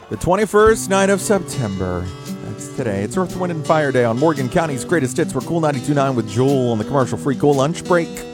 The 21st night of September. That's today. It's Earth, Wind, and Fire Day on Morgan County's Greatest Hits. We're Cool 92.9 with Joel on the commercial-free Cool Lunch Break.